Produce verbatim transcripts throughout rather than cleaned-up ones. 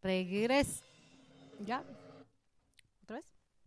regreso. ¿Ya? ¿Otra vez?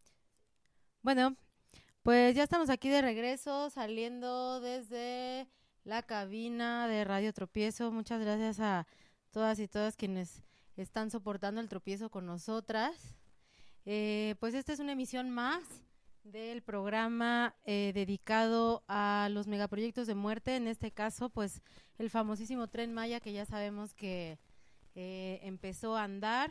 Bueno, pues ya estamos aquí de regreso, saliendo desde la cabina de Radio Tropiezo. Muchas gracias a todas y todas quienes están soportando el tropiezo con nosotras. Eh, pues esta es una emisión más del programa eh, dedicado a los megaproyectos de muerte, en este caso pues el famosísimo Tren Maya, que ya sabemos que eh, empezó a andar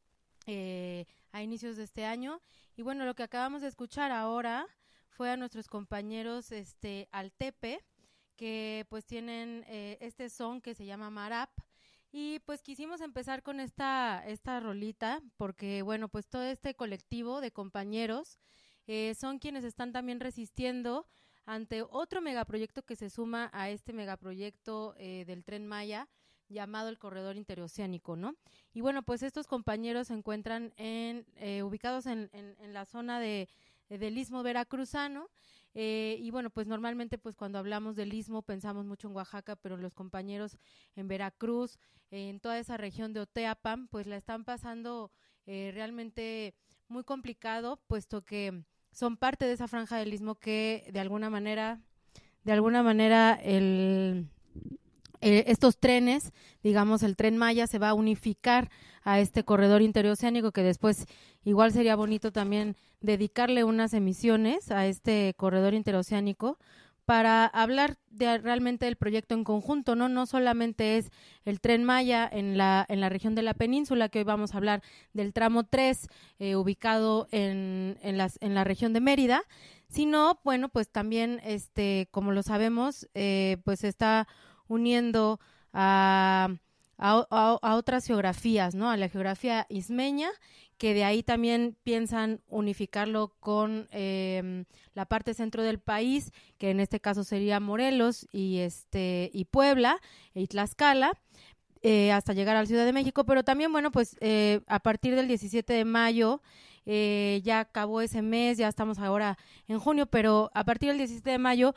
eh, a inicios de este año. Y bueno, lo que acabamos de escuchar ahora fue a nuestros compañeros este Altepe, que pues tienen eh, este son que se llama Marap. Y pues quisimos empezar con esta, esta rolita, porque bueno, pues todo este colectivo de compañeros eh, son quienes están también resistiendo ante otro megaproyecto que se suma a este megaproyecto eh, del Tren Maya, llamado el Corredor Interoceánico, ¿no? Y bueno, pues estos compañeros se encuentran en, eh, ubicados en, en, en la zona de, del Istmo Veracruzano. Eh, y bueno, pues normalmente pues cuando hablamos del Istmo pensamos mucho en Oaxaca, pero los compañeros en Veracruz, eh, en toda esa región de Oteapan, pues la están pasando eh, realmente muy complicado, puesto que son parte de esa franja del Istmo que de alguna manera, de alguna manera el... Eh, estos trenes, digamos el Tren Maya se va a unificar a este corredor interoceánico, que después igual sería bonito también dedicarle unas emisiones a este corredor interoceánico para hablar de realmente del proyecto en conjunto, ¿no? No solamente es el Tren Maya en la, en la región de la península, que hoy vamos a hablar del tramo tres, eh, ubicado en, en, las, en la región de Mérida, sino, bueno, pues también, este, como lo sabemos, eh, pues está uniendo a, a, a, a otras geografías, ¿no? A la geografía ismeña, que de ahí también piensan unificarlo con eh, la parte centro del país, que en este caso sería Morelos y este y Puebla y Tlaxcala, eh, hasta llegar a la Ciudad de México. Pero también, bueno, pues eh, a partir del diecisiete de mayo, eh, ya acabó ese mes, ya estamos ahora en junio, pero a partir del diecisiete de mayo,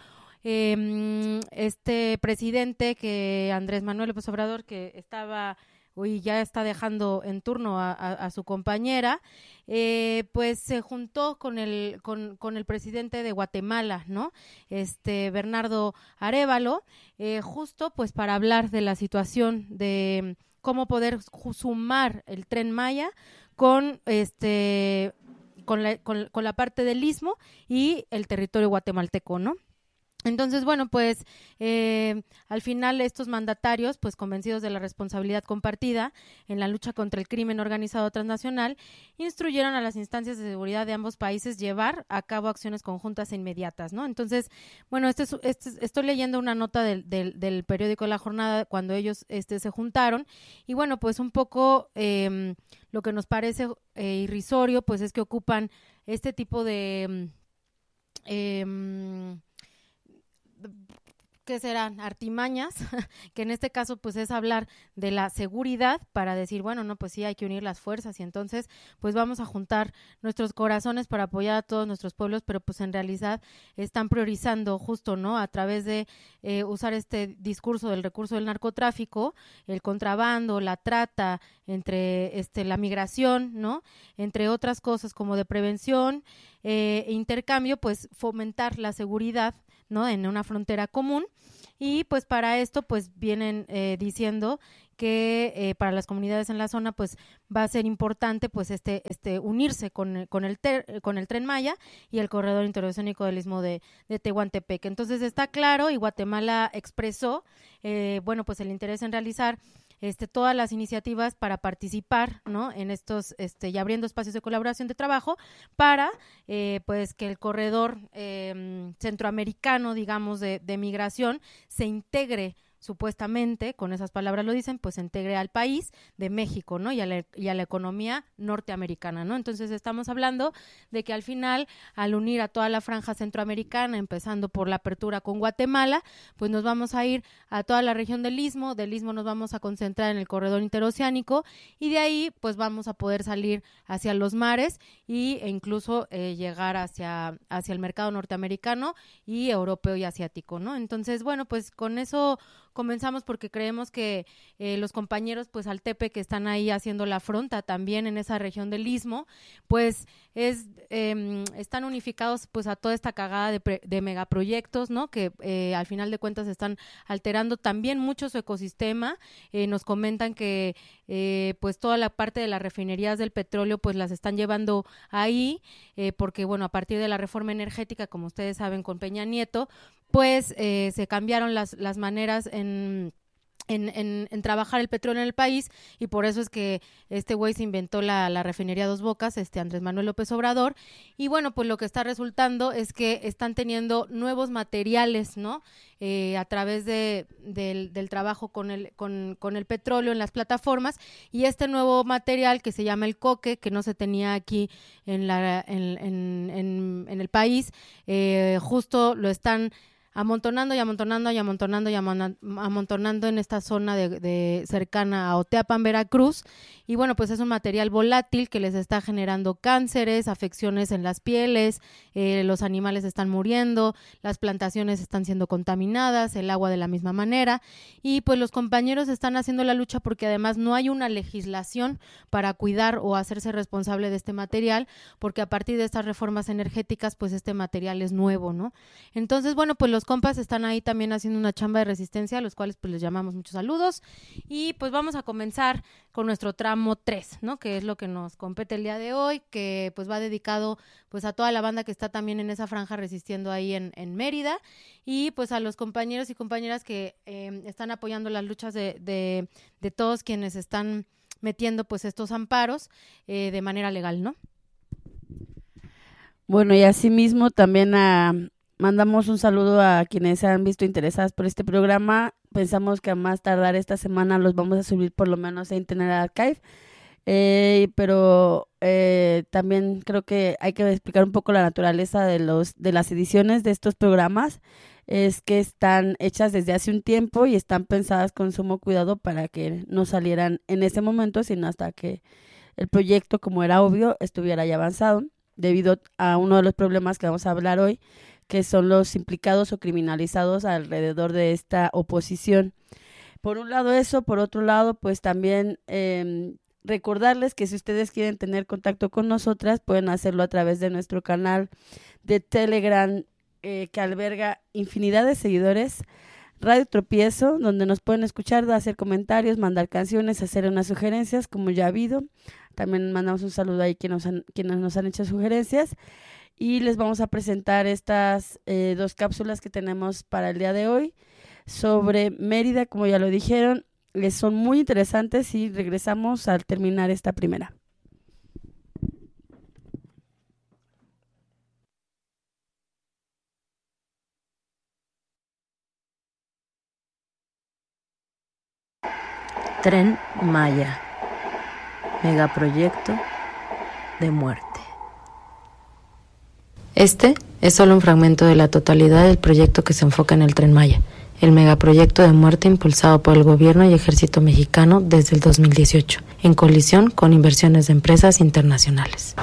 Eh, este presidente que Andrés Manuel López Obrador, que estaba hoy ya está dejando en turno a, a, a su compañera, eh, pues se juntó con el con, con el presidente de Guatemala, ¿no? Este Bernardo Arévalo, eh, justo pues para hablar de la situación de cómo poder sumar el Tren Maya con este con la, con, con la parte del Istmo y el territorio guatemalteco, ¿no? Entonces, bueno, pues eh, al final estos mandatarios, pues convencidos de la responsabilidad compartida en la lucha contra el crimen organizado transnacional, instruyeron a las instancias de seguridad de ambos países llevar a cabo acciones conjuntas e inmediatas, ¿no? Entonces, bueno, este, es, este estoy leyendo una nota del, del, del periódico La Jornada cuando ellos este, se juntaron y bueno, pues un poco eh, lo que nos parece eh, irrisorio, pues es que ocupan este tipo de... Eh, ¿qué serán? Artimañas, que en este caso pues es hablar de la seguridad para decir, bueno, no, pues sí hay que unir las fuerzas y entonces pues vamos a juntar nuestros corazones para apoyar a todos nuestros pueblos, pero pues en realidad están priorizando justo, ¿no? A través de eh, usar este discurso del recurso del narcotráfico, el contrabando, la trata, entre este la migración, ¿no? Entre otras cosas como de prevención eh, e intercambio, pues fomentar la seguridad, ¿no? En una frontera común y pues para esto pues vienen eh, diciendo que eh, para las comunidades en la zona pues va a ser importante pues este este unirse con, con el ter, con el Tren Maya y el corredor interoceánico del Istmo de, de Tehuantepec. Entonces está claro y Guatemala expresó eh, bueno pues el interés en realizar Este, todas las iniciativas para participar, ¿no? En estos, este, y abriendo espacios de colaboración de trabajo para, eh, pues, que el corredor eh, centroamericano, digamos, de, de migración se integre supuestamente, con esas palabras lo dicen, pues se integre al país de México, ¿no? Y a la, y a la economía norteamericana, ¿no? Entonces estamos hablando de que al final, al unir a toda la franja centroamericana, empezando por la apertura con Guatemala, pues nos vamos a ir a toda la región del Istmo, del Istmo nos vamos a concentrar en el corredor interoceánico y de ahí pues vamos a poder salir hacia los mares y, e incluso eh, llegar hacia, hacia el mercado norteamericano y europeo y asiático, ¿no? Entonces, bueno, pues con eso comenzamos porque creemos que eh, los compañeros pues Altepe que están ahí haciendo la fronta también en esa región del Istmo, pues es eh, están unificados pues a toda esta cagada de, pre, de megaproyectos, ¿no? Que eh, al final de cuentas están alterando también mucho su ecosistema. Eh, nos comentan que eh, pues toda la parte de las refinerías del petróleo pues las están llevando ahí, eh, porque bueno, a partir de la reforma energética, como ustedes saben, con Peña Nieto, pues eh, se cambiaron las, las maneras en... En, en, en trabajar el petróleo en el país, y por eso es que este güey se inventó la, la refinería Dos Bocas, este Andrés Manuel López Obrador, y bueno, pues lo que está resultando es que están teniendo nuevos materiales, ¿no? Eh, a través de, del, del trabajo con el, con, con el petróleo en las plataformas, y este nuevo material que se llama el coque, que no se tenía aquí en, la, en, en, en, en el país, eh, justo lo están amontonando y amontonando y amontonando y amontonando en esta zona de, de cercana a Oteapan, Veracruz, y bueno, pues es un material volátil que les está generando cánceres, afecciones en las pieles, eh, los animales están muriendo, las plantaciones están siendo contaminadas, el agua de la misma manera, y pues los compañeros están haciendo la lucha porque además no hay una legislación para cuidar o hacerse responsable de este material, porque a partir de estas reformas energéticas, pues este material es nuevo, ¿no? Entonces, bueno, pues los compas están ahí también haciendo una chamba de resistencia, a los cuales pues les llamamos muchos saludos, y pues vamos a comenzar con nuestro tramo tres, ¿no? Que es lo que nos compete el día de hoy, que pues va dedicado pues a toda la banda que está también en esa franja resistiendo ahí en, en Mérida, y pues a los compañeros y compañeras que eh, están apoyando las luchas de, de, de todos quienes están metiendo pues estos amparos eh, de manera legal, ¿no? Bueno, y asimismo también a... mandamos un saludo a quienes se han visto interesadas por este programa. Pensamos que a más tardar esta semana los vamos a subir por lo menos a Internet Archive, eh, pero eh, también creo que hay que explicar un poco la naturaleza de los de las ediciones de estos programas. Es que están hechas desde hace un tiempo y están pensadas con sumo cuidado para que no salieran en ese momento, sino hasta que el proyecto, como era obvio, estuviera ya avanzado, debido a uno de los problemas que vamos a hablar hoy, que son los implicados o criminalizados alrededor de esta oposición. Por un lado eso, por otro lado, pues también eh, recordarles que si ustedes quieren tener contacto con nosotras, pueden hacerlo a través de nuestro canal de Telegram, eh, que alberga infinidad de seguidores, Radio Tropiezo, donde nos pueden escuchar, hacer comentarios, mandar canciones, hacer unas sugerencias, como ya ha habido. También mandamos un saludo ahí quienes nos han, quienes nos han hecho sugerencias. Y les vamos a presentar estas eh, dos cápsulas que tenemos para el día de hoy sobre Mérida, como ya lo dijeron, eh, son muy interesantes, y regresamos al terminar esta primera. Tren Maya, megaproyecto de muerte. Este es solo un fragmento de la totalidad del proyecto que se enfoca en el Tren Maya, el megaproyecto de muerte impulsado por el gobierno y ejército mexicano desde el dos mil dieciocho, en colisión con inversiones de empresas internacionales.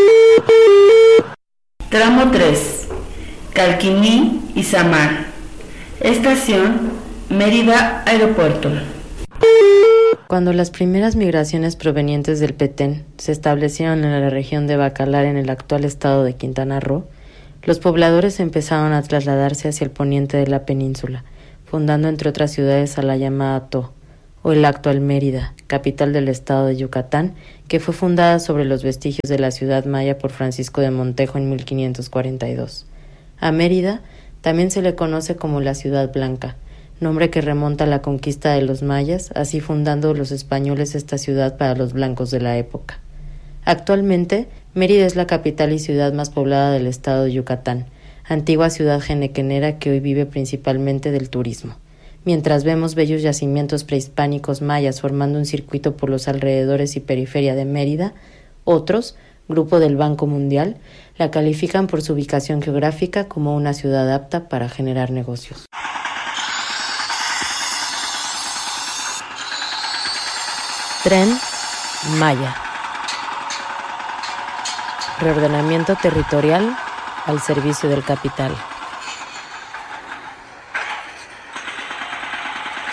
Tramo tres. Calquiní, Izamal. Estación Mérida, Aeropuerto. Cuando las primeras migraciones provenientes del Petén se establecieron en la región de Bacalar, en el actual estado de Quintana Roo, los pobladores empezaron a trasladarse hacia el poniente de la península, fundando entre otras ciudades a la llamada To, o el actual Mérida, capital del estado de Yucatán, que fue fundada sobre los vestigios de la ciudad maya por Francisco de Montejo en mil quinientos cuarenta y dos. A Mérida también se le conoce como la Ciudad Blanca, nombre que remonta a la conquista de los mayas, así fundando los españoles esta ciudad para los blancos de la época. Actualmente, Mérida es la capital y ciudad más poblada del estado de Yucatán, antigua ciudad henequenera que hoy vive principalmente del turismo. Mientras vemos bellos yacimientos prehispánicos mayas formando un circuito por los alrededores y periferia de Mérida, otros, grupo del Banco Mundial, la califican por su ubicación geográfica como una ciudad apta para generar negocios. Tren Maya. Reordenamiento territorial al servicio del capital.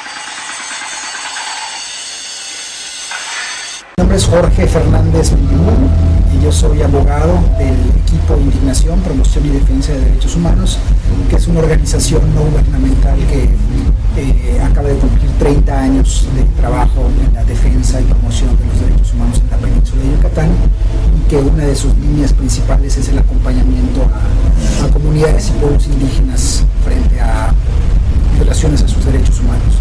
Mi nombre es Jorge Fernández Mendibún y yo soy abogado del equipo Indignación, Promoción y Defensa de Derechos Humanos, que es una organización no gubernamental que eh, acaba de cumplir treinta años de trabajo en la defensa y promoción de los derechos humanos en la península de Yucatán, y que una de sus líneas principales es el acompañamiento a, a comunidades y pueblos indígenas frente a violaciones a sus derechos humanos.